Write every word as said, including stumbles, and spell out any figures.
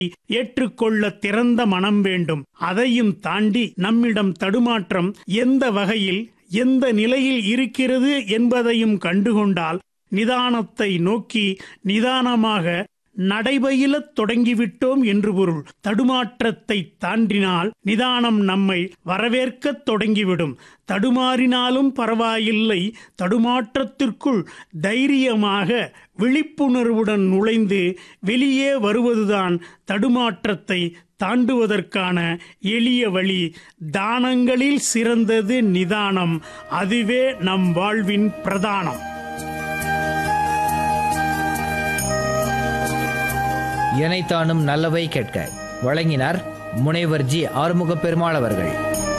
ஏற்றுக்கொள்ள திறந்த மனம் வேண்டும். அதையும் தாண்டி நம்மிடம் தடுமாற்றம் எந்த வகையில் எந்த நிலையில் இருக்கிறது என்பதையும் கண்டுகொண்டால் நிதானத்தை நோக்கி நிதானமாக நடைபயிலத் தொடங்கிவிட்டோம் என்று பொருள். தடுமாற்றத்தை தாண்டினால் நிதானம் நம்மை வரவேற்கத் தொடங்கிவிடும். தடுமாறினாலும் பரவாயில்லை, தடுமாற்றத்திற்குள் தைரியமாக விழிப்புணர்வுடன் நுழைந்து வெளியே வருவதுதான் தடுமாற்றத்தை தாண்டுவதற்கான எளிய வழி. தானங்களில் சிறந்தது நிதானம். அதுவே நம் வாழ்வின் பிரதானம். எனைத்தானும் நல்லவை கேட்க வழங்கினார் முனைவர் ஜி ஆறுமுக பெருமாள் அவர்கள்.